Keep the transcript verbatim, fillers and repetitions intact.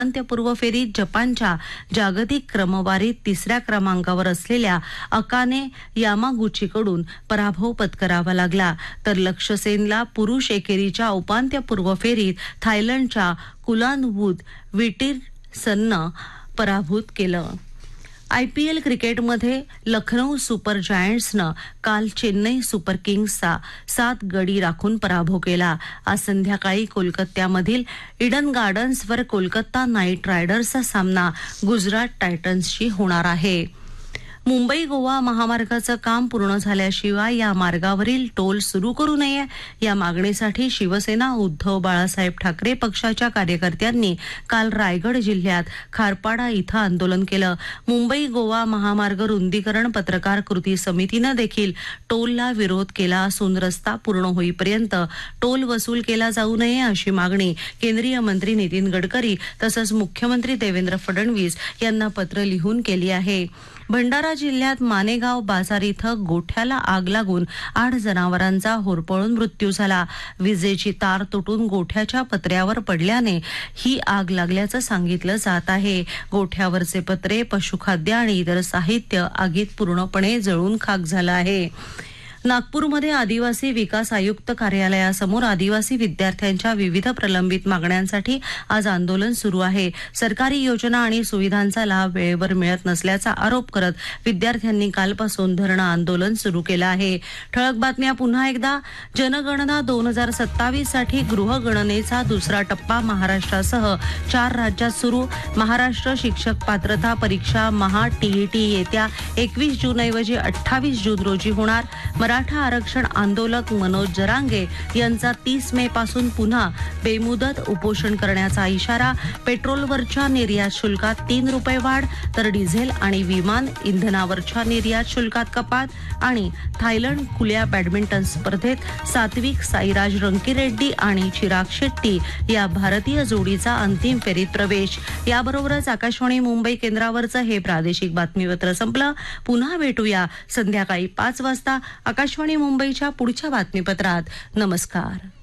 उपांत्यपूर्व फेरीत जपानच्या जागतिक क्रमवारीत तिसऱ्या क्रमांकावर असलेल्या अकाने यामागुचीकडून पराभव पत्करावा लागला, तर लक्ष्य सेनला पुरुष एकेरीच्या उपांत्यपूर्व फेरीत थायलंडच्या कुलानवूत विटिरसननं पराभूत केलं. आयपीएल क्रिकेटमध्ये लखनौ सुपर जायंट्सनं काल चेन्नई सुपर किंग्सचा सात गडी राखून पराभव केला. आज संध्याकाळी कोलकात्यामधील इडन गार्डन्सवर कोलकाता नाईट रायडर्सचा सामना गुजरात टायटन्सशी होणार आहे. मुंबई गोवा महामार्गाचं काम पूर्ण झाल्याशिवाय या मार्गावरील टोल सुरू करू नये या मागणीसाठी शिवसेना उद्धव बाळासाहेब ठाकरे पक्षाच्या कार्यकर्त्यांनी काल रायगड जिल्ह्यात खारपाडा इथं आंदोलन केलं. मुंबई गोवा महामार्ग रुंदीकरण पत्रकार कृती समितीनं देखील टोलला विरोध केला असून रस्ता पूर्ण होईपर्यंत टोल वसूल केला जाऊ नये अशी मागणी केंद्रीय मंत्री नितीन गडकरी तसंच मुख्यमंत्री देवेंद्र फडणवीस यांना पत्र लिहून केली आहे. भंडारा जिल्ह्यात मानेगाव बाजार इथं गोठ्याला आग लागून आठ जनावरांचा होरपळून मृत्यू झाला. विजेची तार तुटून गोठ्याच्या पत्र्यावर पडल्याने ही आग लागल्याचं सांगितलं जात आहे. गोठ्यावरचे पत्रे, पशुखाद्य आणि इतर साहित्य आगीत पूर्णपणे जळून खाक झालं आहे. नागपूरमध्ये आदिवासी विकास आयुक्त कार्यालयासमोर आदिवासी विद्यार्थ्यांच्या विविध प्रलंबित मागण्यांसाठी आज आंदोलन सुरू आहे. सरकारी योजना आणि सुविधांचा लाभ वेळेवर मिळत नसल्याचा आरोप करत विद्यार्थ्यांनी कालपासून धरणं आंदोलन सुरू केलं आहे. ठळक बातम्या पुन्हा एकदा. जनगणना दोन हजार सत्तावीस साठी गृहगणनेचा दुसरा टप्पा महाराष्ट्रासह चार राज्यात सुरू. महाराष्ट्र शिक्षक पात्रता परीक्षा महा टीईटी येत्या एकवीस जून ऐवजी अठ्ठावीस जून रोजी होणार. मराठा आरक्षण आंदोलक मनोज जरांगे यांचा तीस मे पासून पुन्हा बेमुदत उपोषण करण्याचा इशारा. पेट्रोलवरच्या निर्यात शुल्कात तीन रुपये वाढ, तर डिझेल आणि विमान इंधनावरच्या निर्यात शुल्कात कपात. आणि थायलंड खुल्या बॅडमिंटन स्पर्धेत सात्विक साईराज रंकीरेड्डी आणि चिराग शेट्टी या भारतीय जोडीचा अंतिम फेरीत प्रवेश. याबरोबरच आकाशवाणी मुंबई केंद्रावरचं हे प्रादेशिक बातमीपत्र संपलं. पुन्हा भेटूया संध्याकाळी पाच वाजता आकाशवाणी मुंबईच्या पुढच्या बातमीपत्रात. नमस्कार.